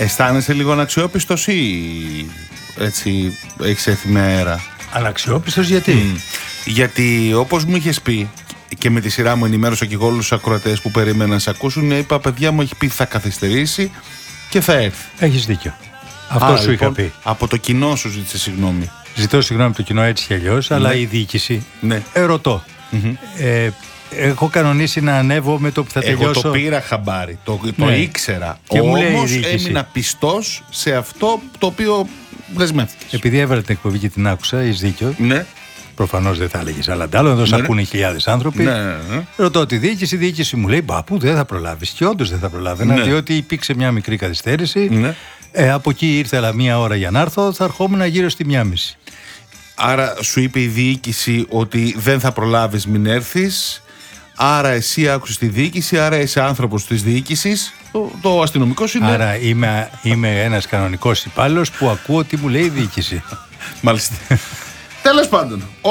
Αισθάνεσαι λίγο αναξιόπιστος ή έτσι έχεις έρθει με αέρα? Αναξιόπιστος γιατί? Γιατί όπως μου είχες πει και με τη σειρά μου ενημέρωσα και εγώ όλους τους ακροατές που περίμεναν να σε ακούσουν, είπα παιδιά μου έχει πει θα καθυστερήσει και θα έρθει. Έχεις δίκιο. Αυτό σου είχα πει. Από το κοινό σου ζήτησε συγγνώμη. Ζητώ συγγνώμη από το κοινό έτσι κι αλλιώς, αλλά η διοίκηση ερωτώ. Έχω κανονίσει να ανέβω με το που θα τελειώσω. Εγώ το πήρα χαμπάρι, το ήξερα. Και μου λέει όμως έμεινα πιστός σε αυτό το οποίο δεσμεύτηκες. Επειδή έβαλε την εκπομπή και την άκουσα, έχεις δίκιο. Ναι. Προφανώς δεν θα έλεγες άλλα αντάλλο, εδώ σε ακούνε χιλιάδες άνθρωποι. Ρωτώ τη διοίκηση μου λέει μπαπού δεν θα προλάβεις. Και όντως δεν θα προλάβαινα, διότι υπήρξε μια μικρή καθυστέρηση. Από εκεί ήρθε αλλά 1 ώρα για να έρθω, θα ερχόμουν γύρω στη 1:30. Άρα σου είπε η διοίκηση ότι δεν θα προλάβεις, μην έρθεις. Άρα εσύ άκουσες τη διοίκηση, άρα είσαι άνθρωπος της διοίκησης. Το αστυνομικό σου είναι. Άρα είμαι ένας κανονικός υπάλληλος που ακούω τι μου λέει η διοίκηση. Μάλιστα. Τέλος πάντων.